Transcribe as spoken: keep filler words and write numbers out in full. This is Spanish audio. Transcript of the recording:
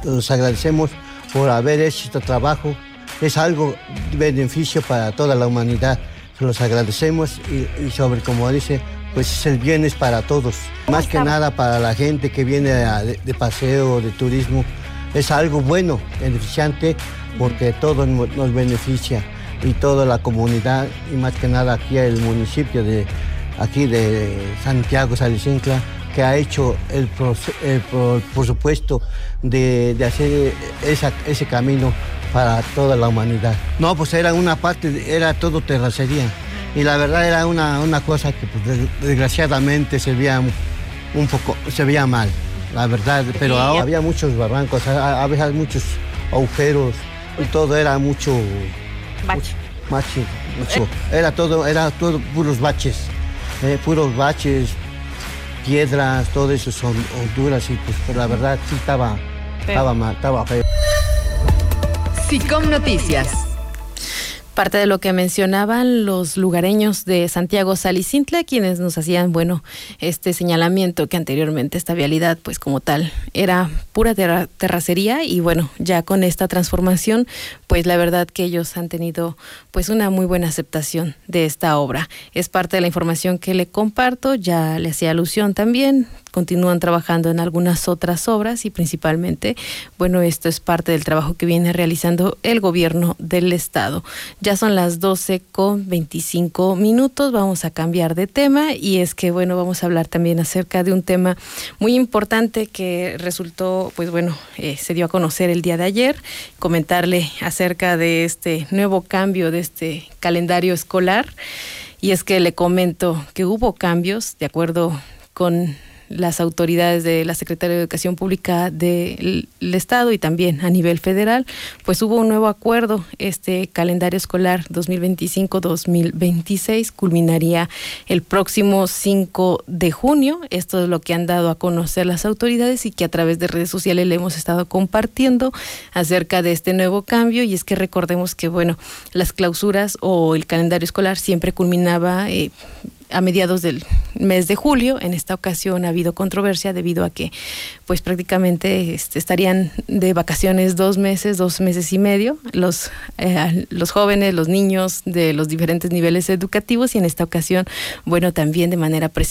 los agradecemos por haber hecho este trabajo. Es algo de beneficio para toda la humanidad. Los agradecemos y, y sobre, como dice, pues el bien es para todos. Más que nada para la gente que viene a, de, de paseo, de turismo. Es algo bueno, beneficiante, porque todo nos beneficia y toda la comunidad, y más que nada aquí el municipio de, aquí de Santiago Salicintla, que ha hecho el, el por, por supuesto de, de hacer esa, ese camino para toda la humanidad. No, pues era una parte, era todo terracería. Y la verdad era una, una cosa que pues, desgraciadamente se veía un poco, se veía mal, la verdad. Pero ahora había muchos barrancos, había muchos agujeros y todo era mucho... Bache. Bache, mucho. Era todo, era todo puros baches, eh, puros baches, piedras, todo eso son honduras y pues, pues la verdad sí estaba, estaba mal, estaba feo. SICOM Noticias. Parte de lo que mencionaban los lugareños de Santiago Salicintla, quienes nos hacían, bueno, este señalamiento que anteriormente esta vialidad, pues como tal, era pura terra- terracería y bueno, ya con esta transformación, pues la verdad que ellos han tenido pues una muy buena aceptación de esta obra. Es parte de la información que le comparto, ya le hacía alusión también. Continúan trabajando en algunas otras obras y principalmente, bueno, esto es parte del trabajo que viene realizando el gobierno del estado. Ya son las doce con veinticinco minutos, vamos a cambiar de tema y es que, bueno, vamos a hablar también acerca de un tema muy importante que resultó, pues bueno, eh, se dio a conocer el día de ayer, comentarle acerca de este nuevo cambio de este calendario escolar y es que le comento que hubo cambios de acuerdo con las autoridades de la Secretaría de Educación Pública del Estado y también a nivel federal, pues hubo un nuevo acuerdo. Este calendario escolar dos mil veinticinco dos mil veintiséis culminaría el próximo cinco de junio. Esto es lo que han dado a conocer las autoridades y que a través de redes sociales le hemos estado compartiendo acerca de este nuevo cambio. Y es que recordemos que, bueno, las clausuras o el calendario escolar siempre culminaba eh, a mediados del mes de julio. En esta ocasión ha habido controversia debido a que pues prácticamente este, estarían de vacaciones dos meses, dos meses y medio los, eh, los jóvenes, los niños de los diferentes niveles educativos y en esta ocasión, bueno, también de manera presencial